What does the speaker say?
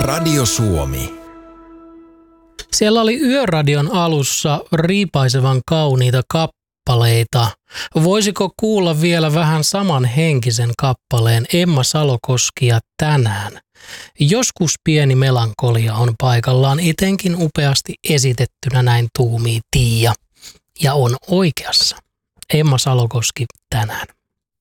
Radio Suomi. Siellä oli Yöradion alussa riipaisevan kauniita kappaleita. Voisiko kuulla vielä vähän samanhenkisen kappaleen Emma Salokoskia tänään? Joskus pieni melankolia on paikallaan, etenkin upeasti esitettynä, näin tuumii Tiia. Ja on oikeassa. Emma Salokoski tänään.